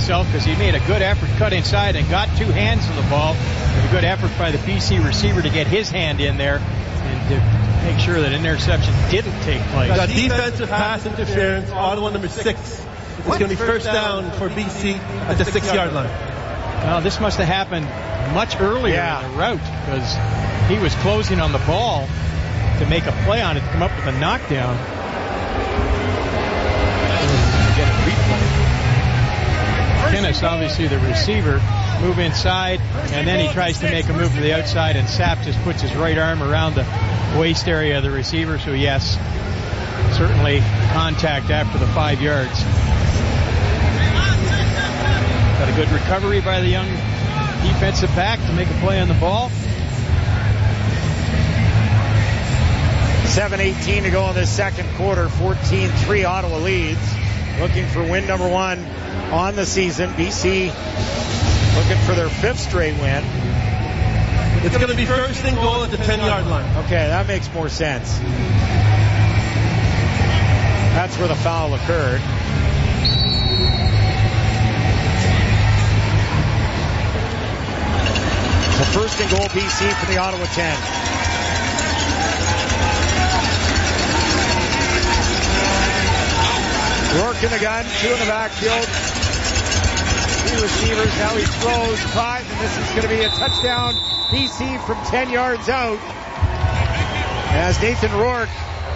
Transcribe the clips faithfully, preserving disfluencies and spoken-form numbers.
himself because he made a good effort, cut inside, and got two hands on the ball. A good effort by the B C receiver to get his hand in there and to make sure that an interception didn't take place. Got defensive pass interference, Ottawa number six. It's going to be first down for B C at the six-yard line. Well, this must have happened much earlier yeah. in the route because he was closing on the ball to make a play on it, to come up with a knockdown. Get a replay. Kinnis, obviously the receiver, move inside, and then he tries to make a move to the outside, and Sapp just puts his right arm around the waist area of the receiver. So yes, certainly contact after the five yards. Got a good recovery by the young defensive back to make a play on the ball. seven eighteen to go in this second quarter. fourteen three Ottawa leads. Looking for win number one on the season. B C looking for their fifth straight win. It's going to be first and goal at the ten-yard line. Okay, that makes more sense. That's where the foul occurred. So first and goal B C for the Ottawa ten. Rourke in the gun, two in the backfield. Three receivers, now he throws, caught, and this is going to be a touchdown. B C from ten yards out. As Nathan Rourke,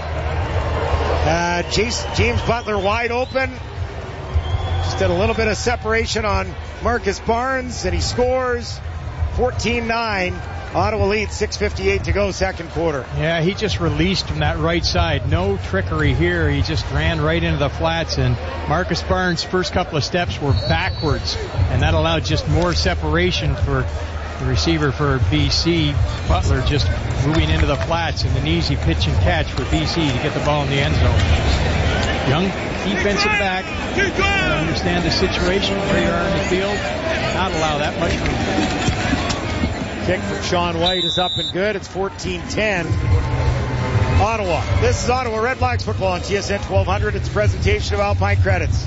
uh, James, James Butler wide open. Just did a little bit of separation on Marcus Barnes, and he scores. fourteen nine. Ottawa leads, six fifty-eight to go, second quarter. Yeah, he just released from that right side. No trickery here. He just ran right into the flats, and Marcus Barnes' first couple of steps were backwards, and that allowed just more separation for the receiver for B C. Butler just moving into the flats, and an easy pitch and catch for B C to get the ball in the end zone. Young defensive back, understand the situation where you are in the field, not allow that much room. Kick from Sean White is up and good. It's fourteen ten. Ottawa. This is Ottawa Red Blacks football on T S N twelve hundred. It's a presentation of Alpine Credits.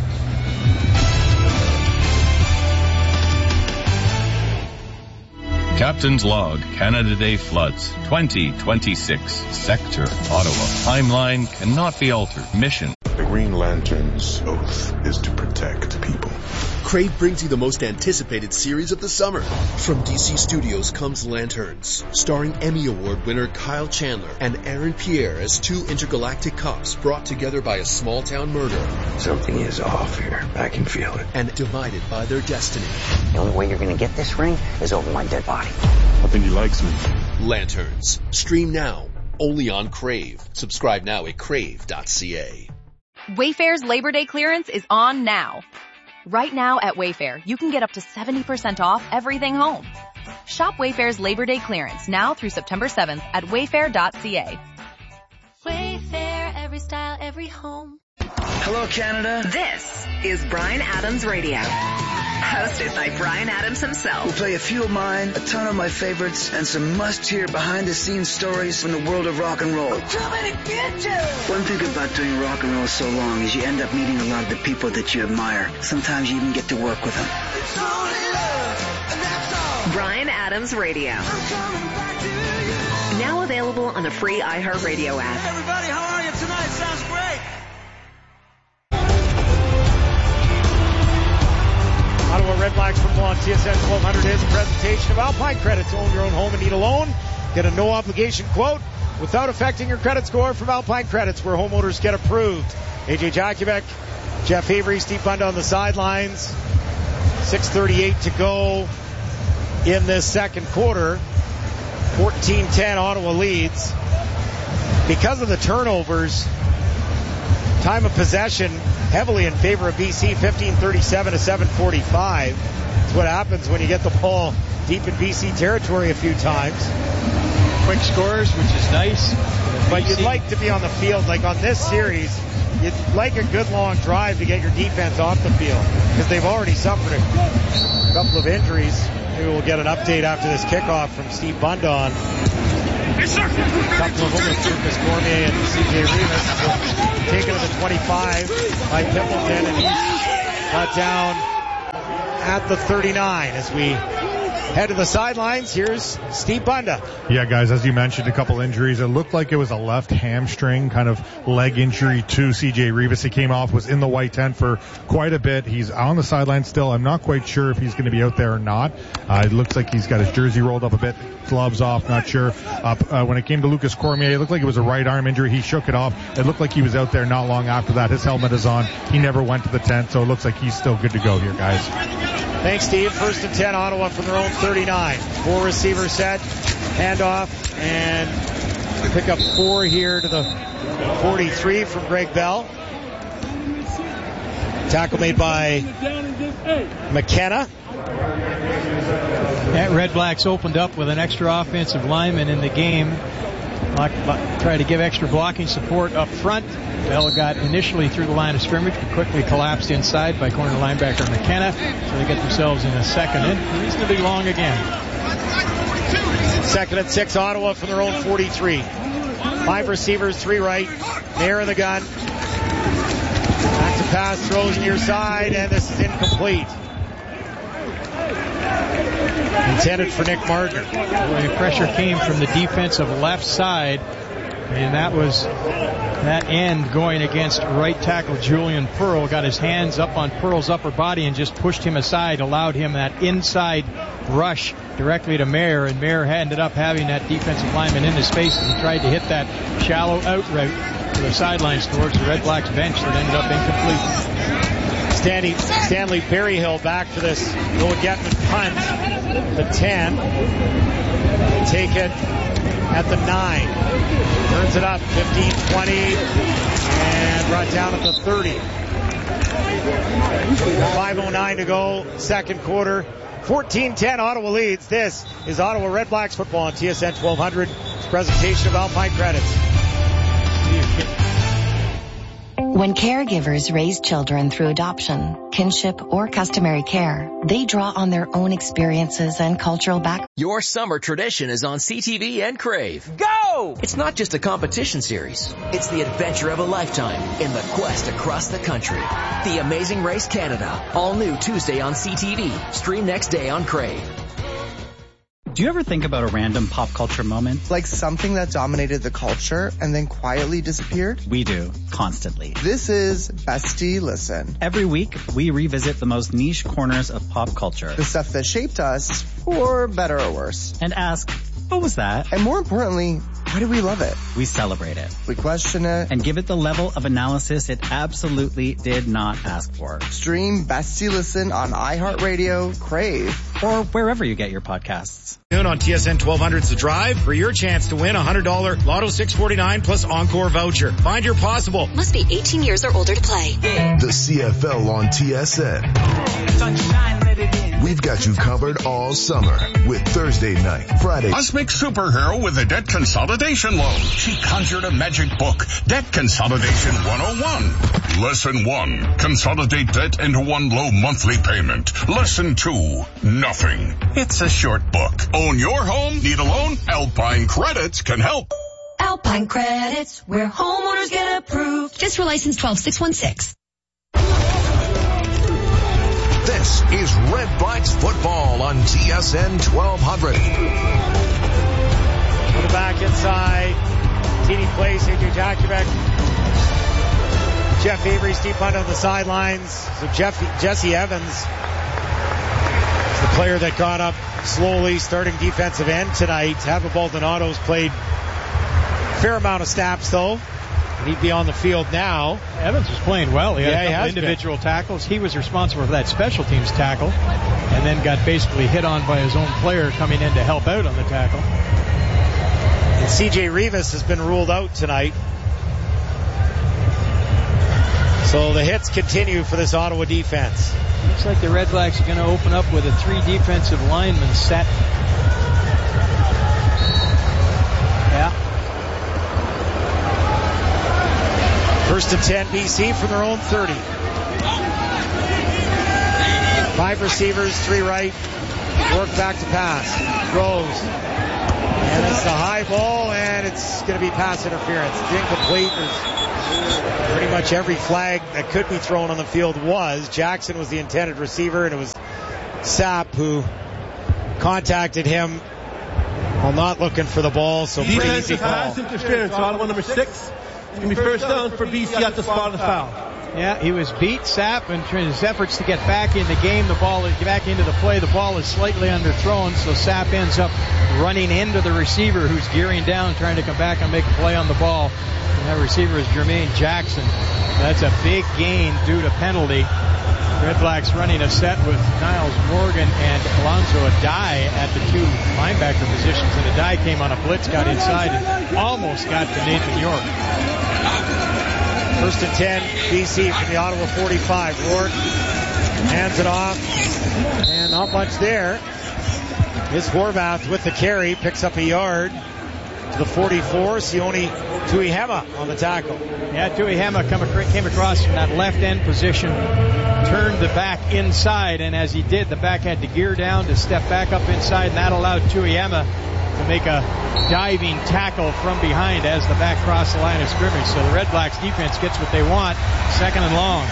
Captain's Log, Canada Day floods, twenty twenty-six, Sector, Ottawa. Timeline cannot be altered. Mission. The Green Lantern's oath is to protect people. Crave brings you the most anticipated series of the summer. From D C Studios comes Lanterns, starring Emmy Award winner Kyle Chandler and Aaron Pierre as two intergalactic cops brought together by a small-town murder. Something is off here. I can feel it. And divided by their destiny. The only way you're going to get this ring is over my dead body. I think he likes me. Lanterns. Stream now. Only on Crave. Subscribe now at crave dot c a. Wayfair's Labor Day clearance is on now. Right now at Wayfair, you can get up to seventy percent off everything home. Shop Wayfair's Labor Day clearance now through September seventh at wayfair dot c a. Wayfair, every style, every home. Hello, Canada. This is Bryan Adams Radio. Hosted by Bryan Adams himself. We'll play a few of mine, a ton of my favorites, and some must-hear behind-the-scenes stories from the world of rock and roll. Too many bitches! One thing about doing rock and roll so long is you end up meeting a lot of the people that you admire. Sometimes you even get to work with them. It's only love, and that's all. Bryan Adams Radio. I'm coming back to you. Now available on the free iHeartRadio app. Hey everybody, how are you tonight? Sounds great. Ottawa Red Blacks football on T S N twelve hundred is a presentation of Alpine Credits. Own your own home and need a loan. Get a no-obligation quote without affecting your credit score from Alpine Credits, where homeowners get approved. A J Jakubek, Jeff Avery, Steve Bunda on the sidelines. six thirty-eight to go in this second quarter. fourteen ten, Ottawa leads. Because of the turnovers, time of possession heavily in favor of B C, fifteen thirty-seven to seven forty-five. That's what happens when you get the ball deep in B C territory a few times. Quick scores, which is nice. But you'd like to be on the field. Like on this series, you'd like a good long drive to get your defense off the field, because they've already suffered a couple of injuries. Maybe we'll get an update after this kickoff from Steve Bunda on a couple of them with Lucas Cormier and C J Rivas. Taken to the twenty-five by Pimpleton, and he's got down at the thirty-nine. As we head to the sidelines, here's Steve Bunda. Yeah, guys, as you mentioned, a couple injuries. It looked like it was a left hamstring kind of leg injury to C J Rivas. He came off, was in the white tent for quite a bit. He's on the sideline still. I'm not quite sure if he's going to be out there or not. Uh, it looks like he's got his jersey rolled up a bit, gloves off, not sure. Uh, uh, when it came to Lucas Cormier, it looked like it was a right arm injury. He shook it off. It looked like he was out there not long after that. His helmet is on. He never went to the tent, so it looks like he's still good to go here, guys. Thanks, Steve. First and ten, Ottawa from their own thirty-nine. Four receiver set, handoff, and pick up four here to the forty-three from Greg Bell. Tackle made by McKenna. That Red Blacks opened up with an extra offensive lineman in the game. Tried to give extra blocking support up front. Bell got initially through the line of scrimmage, but quickly collapsed inside by corner linebacker McKenna. So they get themselves in a second and reasonably long again. Second and six, Ottawa from their own forty-three. Five receivers, three right. Nair in the gun. Back to pass, throws near side, and this is incomplete. Intended for Nick Martin. The pressure came from the defensive left side, and that was that end going against right tackle Julian Pearl. Got his hands up on Pearl's upper body and just pushed him aside, allowed him that inside rush directly to Mayer, and Mayer ended up having that defensive lineman in his face, and he tried to hit that shallow out route to the sidelines towards the Red Blacks bench that ended up incomplete. Stanley, Stanley Berryhill back for this Noah Getman punt. The ten. Take it at the nine. Turns it up fifteen twenty and brought down at the thirty. five oh nine to go, second quarter. fourteen ten, Ottawa leads. This is Ottawa Red Blacks football on T S N twelve hundred. It's a presentation of Alpine Credits. When caregivers raise children through adoption, kinship, or customary care, they draw on their own experiences and cultural background. Your summer tradition is on C T V and Crave. Go! It's not just a competition series. It's the adventure of a lifetime in the quest across the country. The Amazing Race Canada. All new Tuesday on C T V. Stream next day on Crave. Do you ever think about a random pop culture moment? Like something that dominated the culture and then quietly disappeared? We do, constantly. This is Bestie Listen. Every week, we revisit the most niche corners of pop culture. The stuff that shaped us, for better or worse. And ask, what was that? And more importantly, why do we love it? We celebrate it. We question it. And give it the level of analysis it absolutely did not ask for. Stream Bestie Listen on iHeartRadio, Crave, or wherever you get your podcasts. On T S N twelve hundred's The Drive for your chance to win a one hundred dollars Lotto six forty-nine plus Encore voucher. Find your possible. Must be eighteen years or older to play. The C F L on T S N. Sunshine, let it in. We've got you covered all summer with Thursday night, Friday. Cosmic superhero with a debt consolidation loan. She conjured a magic book, Debt Consolidation one oh one. Lesson one, consolidate debt into one low monthly payment. Lesson two, nothing. It's a short book. Own your home? Need a loan? Alpine Credits can help. Alpine Credits, where homeowners get approved. Just for license twelve six one six. This is Red Blacks football on T S N twelve hundred. To the back inside. Teeny Place, A J Jakubek. Jeff Avery, Steve Hunt on the sidelines. So Jeff, Jesse Evans is the player that got up slowly, starting defensive end tonight. Hava Baldonado's played a fair amount of snaps, though. He'd be on the field now. Evans was playing well. He had yeah, a couple individual been. tackles. He was responsible for that special teams tackle, and then got basically hit on by his own player coming in to help out on the tackle. And C J Rivas has been ruled out tonight. So the hits continue for this Ottawa defense. Looks like the Red Blacks are going to open up with a three defensive lineman set. Yeah. First and ten, B C from their own thirty. Five receivers, three right. Work back to pass. Throws. And it's a high ball, and it's going to be pass interference. It's incomplete. There's pretty much every flag that could be thrown on the field was. Jackson was the intended receiver, and it was Sapp who contacted him while not looking for the ball, so pretty easy call. Pass interference, Ottawa number six. It's going to be first down for B C at the spot of the foul. Yeah, he was beat, Sapp, and in his efforts to get back in the game, the ball is back into the play. The ball is slightly underthrown, so Sapp ends up running into the receiver who's gearing down, trying to come back and make a play on the ball. And that receiver is Jermaine Jackson. That's a big gain due to penalty. Red Blacks running a set with Niles Morgan and Alonzo Adai at the two linebacker positions, and Adai came on a blitz, got inside, and almost got to Nathan York. First and ten, B C from the Ottawa forty-five. Rourke hands it off, and not much there. Is Horvath with the carry, picks up a yard to the forty-four. Sione Tuihema on the tackle. Yeah, Tuihema came across from that left end position, turned the back inside, and as he did, the back had to gear down to step back up inside, and that allowed Tuihema to make a diving tackle from behind as the back crossed the line of scrimmage. So the Red Blacks defense gets what they want. Second and long.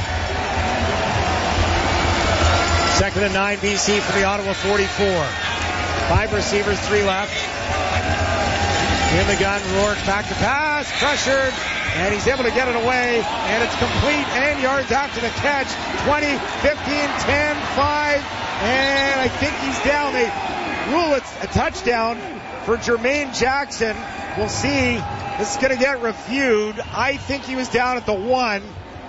Second and nine, B C from the Ottawa forty-four. Five receivers, three left. In the gun, Rourke back to pass, pressured, and he's able to get it away, and it's complete, and yards after the catch. twenty, fifteen, ten, five, and I think he's down. They rule it's a touchdown for Jermaine Jackson. We'll see. This is going to get reviewed. I think he was down at the one.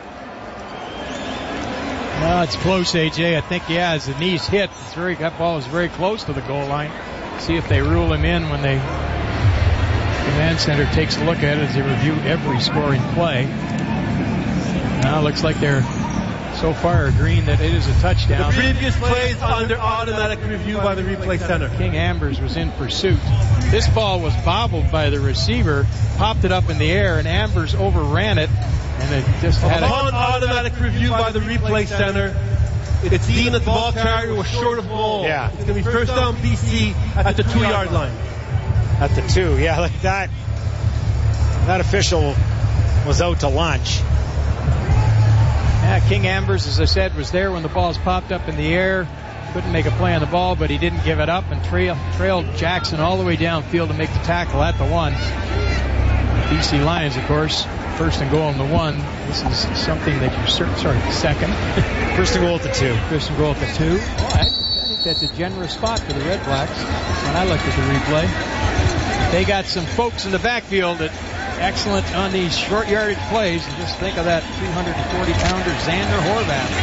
No, it's close, A J. I think, yeah, as the knees hit, it's very, that ball was very close to the goal line. See if they rule him in when they, the command center takes a look at it as they review every scoring play. Now it looks like they're so far agreeing that it is a touchdown. The previous play is under automatic review by the replay center. King Ambers was in pursuit. This ball was bobbled by the receiver, popped it up in the air, and Ambers overran it, and it just had Upon a automatic review by the replay center, it's deemed that the ball carrier was short of goal. Yeah. It's going to be first down B C at the two-yard line. At the two, yeah, like that. That official was out to lunch. Yeah, King Ambers, as I said, was there when the balls popped up in the air. Couldn't make a play on the ball, but he didn't give it up and trail, trailed Jackson all the way downfield to make the tackle at the one. B C Lions, of course, first and goal on the one. This is something that you're certain, sorry, second. First and goal at the two. First and goal at the two. Oh, I, I think that's a generous spot for the Red Blacks when I looked at the replay. They got some folks in the backfield that excellent on these short yardage plays. And just think of that two hundred forty pounder Xander Horvath.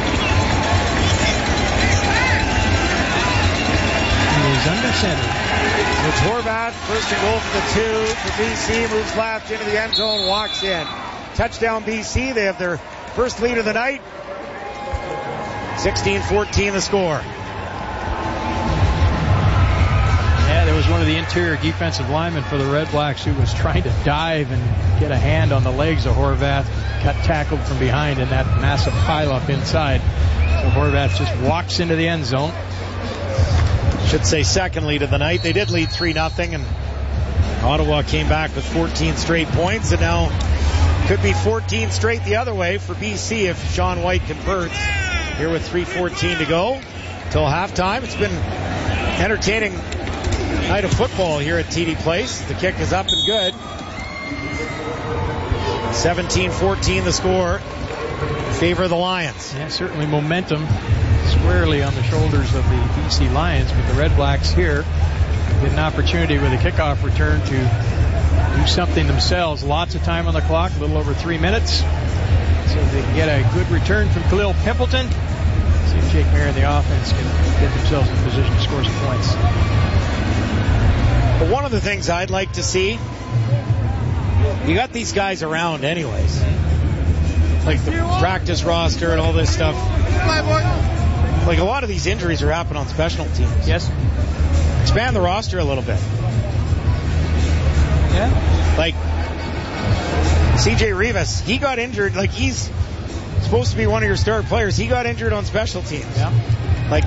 He is under center. It's Horvath, first and goal for the two for B C, moves left into the end zone, walks in. Touchdown B C, they have their first lead of the night. sixteen fourteen the score. Yeah, there was one of the interior defensive linemen for the Red Blacks who was trying to dive and get a hand on the legs of Horvath, got tackled from behind in that massive pileup inside. So Horvath just walks into the end zone. Should say second lead of the night. They did lead three nothing, and Ottawa came back with fourteen straight points, and now could be fourteen straight the other way for B C if Sean White converts. Here with three fourteen to go till halftime. It's been entertaining night of football here at T D Place. The kick is up and good. seventeen fourteen the score in favor of the Lions. Yeah, certainly momentum squarely on the shoulders of the B C Lions, but the Red Blacks here get an opportunity with a kickoff return to do something themselves. Lots of time on the clock, a little over three minutes. So they can get a good return from Khalil Pimpleton. See if Jake Mayer and the offense can get themselves in position to score some points. But one of the things I'd like to see, you got these guys around anyways. Like the practice roster and all this stuff. Like a lot of these injuries are happening on special teams. Yes. Expand the roster a little bit. Yeah. Like C J Rivas, he got injured. Like he's supposed to be one of your star players. He got injured on special teams. Yeah. Like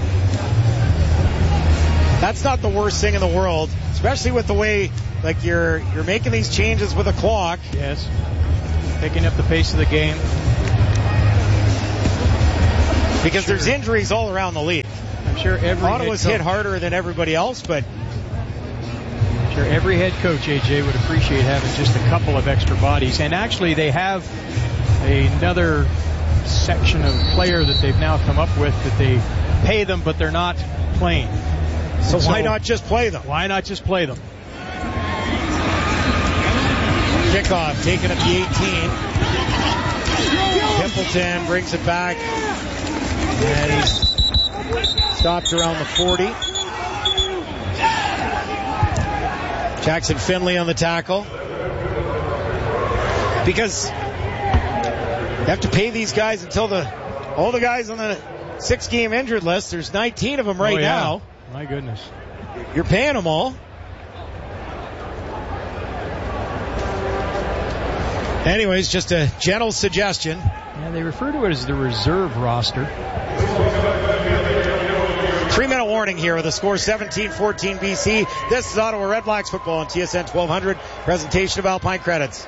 that's not the worst thing in the world, especially with the way like you're you're making these changes with a clock. Yes. picking up the pace of the game. Because sure. there's injuries all around the league. I'm sure every Ottawa's hit harder than everybody else, but I'm sure every head coach, A J, would appreciate having just a couple of extra bodies. And actually, they have another section of player that they've now come up with that they pay them, but they're not playing. So, so why not just play them? Why not just play them? Kickoff taken at the eighteen. Pimpleton brings it back. And he's stopped around the forty. Jackson Finley on the tackle. Because you have to pay these guys until the all the guys on the six-game injured list. There's nineteen of them right oh, yeah. now. My goodness. You're paying them all. Anyways, just a gentle suggestion. Yeah, they refer to it as the reserve roster. Three-minute warning here with a score seventeen fourteen B C. This is Ottawa Redblacks football on T S N twelve hundred. Presentation of Alpine Credits.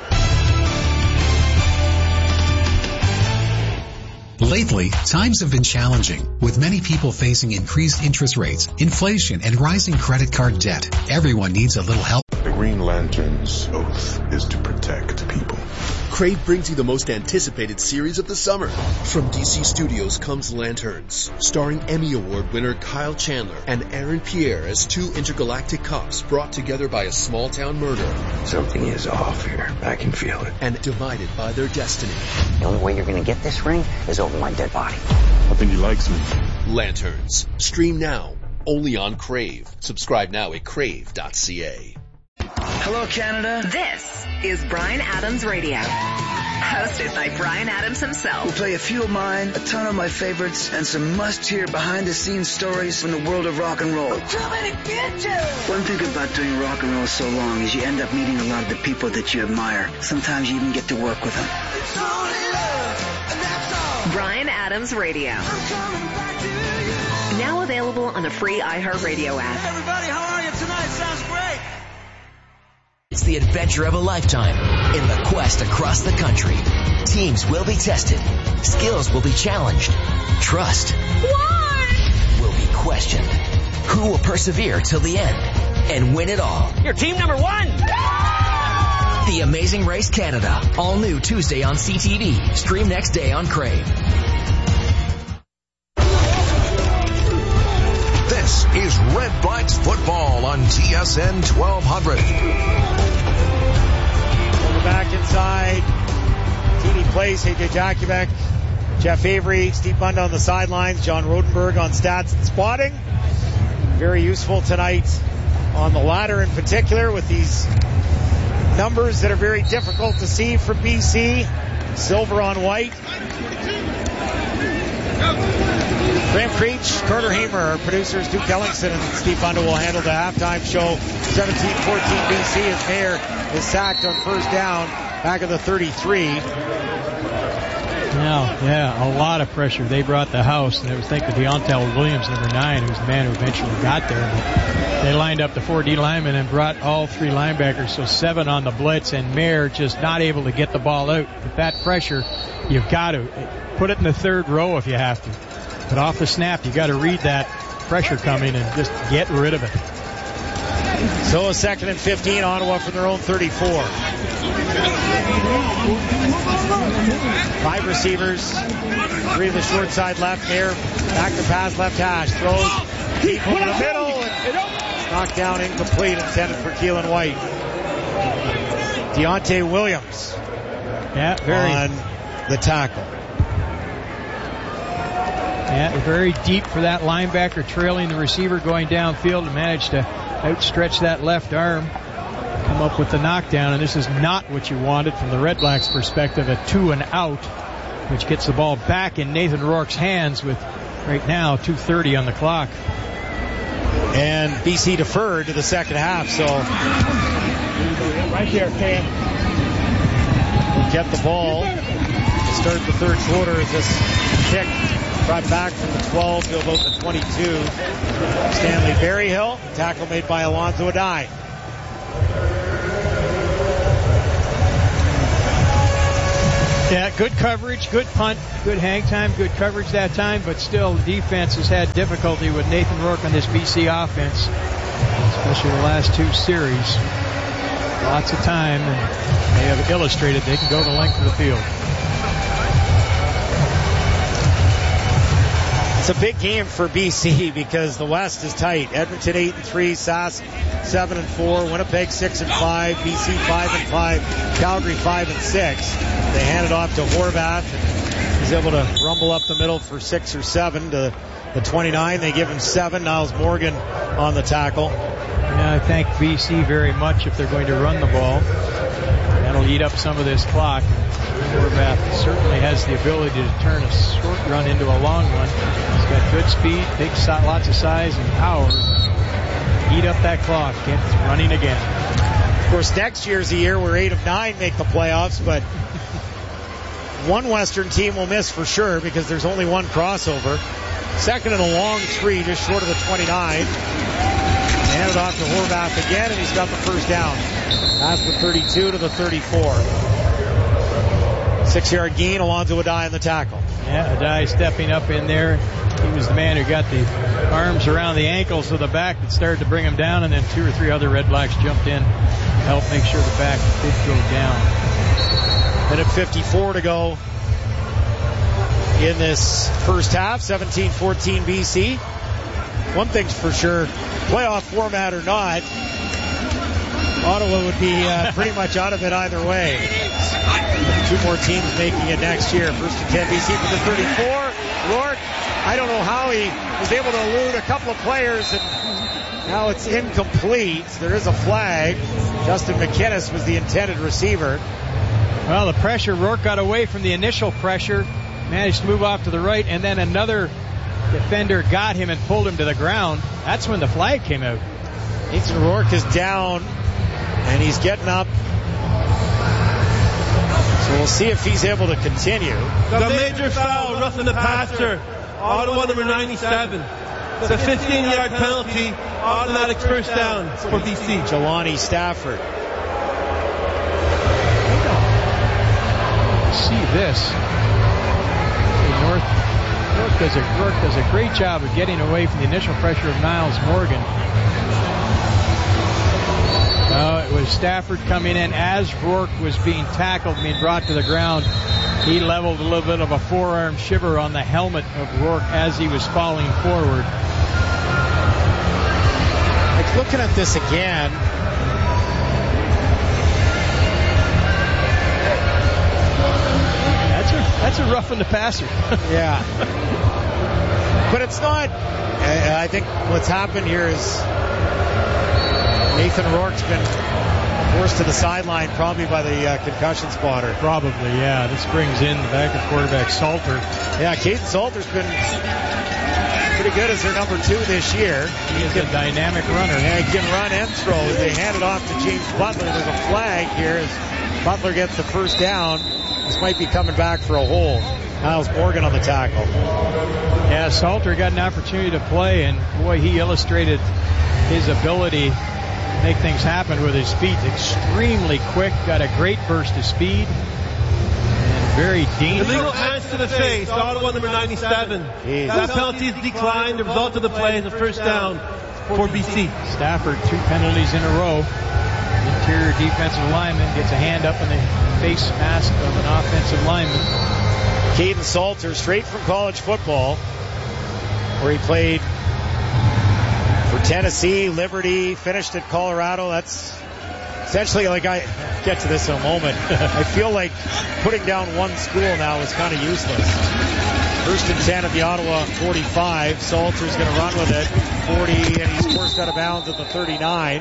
Lately, times have been challenging, with many people facing increased interest rates, inflation, and rising credit card debt. Everyone needs a little help. The Green Lantern's oath is to protect people. Crave brings you the most anticipated series of the summer. From D C Studios comes Lanterns, starring Emmy Award winner Kyle Chandler and Aaron Pierre as two intergalactic cops brought together by a small-town murder. Something is off here. I can feel it. And divided by their destiny. The only way you're going to get this ring is over my dead body. I think he likes me. Lanterns. Stream now. Only on Crave. Subscribe now at crave dot c a. Hello, Canada. This is Bryan Adams Radio. Hosted by Bryan Adams himself. We'll play a few of mine, a ton of my favorites, and some must-hear behind-the-scenes stories from the world of rock and roll. Too many bitches! One thing about doing rock and roll so long is you end up meeting a lot of the people that you admire. Sometimes you even get to work with them. It's only love, and that's all. Bryan Adams Radio. I'm coming back to you. Now available on the free iHeartRadio app. Hey, everybody, how are you tonight? Sounds great. It's the adventure of a lifetime in the quest across the country. Teams will be tested. Skills will be challenged. Trust What? will be questioned. Who will persevere till the end and win it all? You're team number one! The Amazing Race Canada. All new Tuesday on C T V. Stream next day on Crave. This is Red Blacks football on T S N twelve hundred. Back inside. T D Place, A J Jakubek, Jeff Avery, Steve Bunda on the sidelines, John Rodenberg on stats and spotting. Very useful tonight on the ladder in particular with these numbers that are very difficult to see from B C. Silver on white. Graham Creech, Carter Hamer, our producers, Duke Ellingson and Steve Bunda will handle the halftime show. seventeen fourteen B C as Mayer is sacked on first down, back of the thirty-three. Yeah, yeah, a lot of pressure. They brought the house, and I was thinking Deontel Williams, number nine, who was the man who eventually got there. But they lined up the four D linemen and brought all three linebackers, so seven on the blitz, and Mayer just not able to get the ball out. With that pressure, you've got to put it in the third row if you have to. But off the snap, you got to read that pressure coming and just get rid of it. So a second and fifteen, Ottawa from their own thirty-four. Five receivers, three to the short side left. Mayer back to pass, left hash, throws deep over the middle, and knocked down, incomplete, intended for Keelan White. Deontay Williams, yeah, very on the tackle. Yeah, very deep for that linebacker, trailing the receiver going downfield, and managed to outstretch that left arm, come up with the knockdown, and this is not what you wanted from the Red Blacks' perspective, a two and out, which gets the ball back in Nathan Rourke's hands with right now two thirty on the clock. And B C deferred to the second half, so right here, Cam. We'll get the ball to start the third quarter as this kick brought back from the twelve to about the twenty-two. Stanley Berryhill, tackle made by Alonzo Adai. Yeah, good coverage, good punt, good hang time, good coverage that time, but still the defense has had difficulty with Nathan Rourke on this B C offense, especially the last two series. Lots of time, and they have illustrated they can go the length of the field. It's a big game for B C because the West is tight. Edmonton eight and three, Sask seven and four, Winnipeg six and five, B C five and five, Calgary five and six. They hand it off to Horvath, and he's able to rumble up the middle for six or seven to the twenty-nine. They give him seven. Niles Morgan on the tackle. Yeah, I thank B C very much if they're going to run the ball. That'll eat up some of this clock. Horvath certainly has the ability to turn a short run into a long one. He's got good speed, big, lots of size and power. Eat up that clock. It's running again. Of course, next year's the year where eight of nine make the playoffs, but one Western team will miss for sure because there's only one crossover. Second and a long three, just short of the twenty-nine. Hand it off to Horvath again, and he's got the first down. Past the thirty-two to the thirty-four. Six-yard gain, Alonzo Adai on the tackle. Yeah, Adai stepping up in there. He was the man who got the arms around the ankles of the back that started to bring him down, and then two or three other Red Blacks jumped in to help make sure the back did go down. Minute fifty-four to go in this first half. seventeen fourteen B C. One thing's for sure, playoff format or not, Ottawa would be uh, pretty much out of it either way. Two more teams making it next year. First and ten B C for the thirty-four. Rourke, I don't know how he was able to elude a couple of players, and now it's incomplete. There is a flag. Justin McInnes was the intended receiver. Well, the pressure, Rourke got away from the initial pressure, managed to move off to the right, and then another defender got him and pulled him to the ground. That's when the flag came out. Nathan Rourke is down, and he's getting up. So we'll see if he's able to continue. The major foul, roughing the passer. Ottawa number ninety-seven. The fifteen-yard penalty, automatic first down for B C. Jelani Stafford. See this. North, North does, a, North does a great job of getting away from the initial pressure of Niles Morgan. Uh, it was Stafford coming in as Rourke was being tackled, being brought to the ground. He leveled a little bit of a forearm shiver on the helmet of Rourke as he was falling forward. Like looking at this again, that's a that's a rough on the passer. Yeah, but it's not. I, I think what's happened here is Nathan Rourke's been forced to the sideline, probably by the uh, concussion spotter. Probably, yeah. This brings in the backup quarterback, Salter. Yeah, Caden Salter's been pretty good as their number two this year. He, he is can, a dynamic runner. Yeah, he can run and throw. They hand it off to James Butler. There's a flag here as Butler gets the first down. This might be coming back for a hold. Niles Morgan on the tackle. Yeah, Salter got an opportunity to play, and boy, he illustrated his ability to make things happen with his feet. Extremely quick, got a great burst of speed, and very dangerous. Illegal hands to the face, Ottawa number ninety-seven. Jeez. That penalty is declined. The result of the play is a first down for B C. Stafford, two penalties in a row. Interior defensive lineman gets a hand up in the face mask of an offensive lineman. Caden Salter, straight from college football, where he played for Tennessee, Liberty, finished at Colorado. That's essentially, like, I get to this in a moment. I feel like putting down one school now is kind of useless. First and ten at the Ottawa forty-five. Salter's going to run with it. forty, and he's forced out of bounds at the thirty-nine.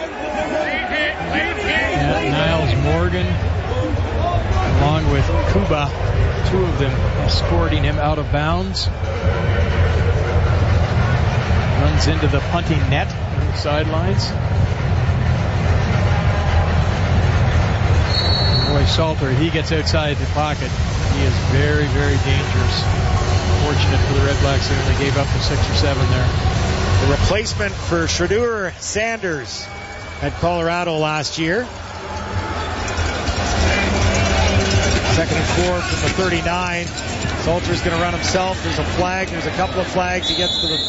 Yeah, Niles Morgan, along with Kuba, two of them escorting him out of bounds. Runs into the punting net on the sidelines. Boy, Salter, he gets outside the pocket. He is very, very dangerous. Fortunate for the Red Blacks, they only gave up the six or seven there. The replacement for Shedeur Sanders at Colorado last year. Second and four from the thirty-nine. Salter's going to run himself. There's a flag. There's a couple of flags. He gets to the